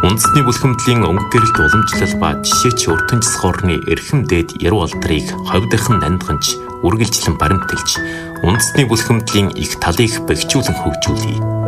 Үндэсний бүлхэмдлийн өнгө гэрэлт уламжлал ба жишээч өртөн цэсхорны эрхэм дээд яруу алдрыг ховдорхон нандганж үргэлжлэн баримтэлж үндэсний бүлхэмдлийн их талыг бэхжүүлэн хөгжүүлье.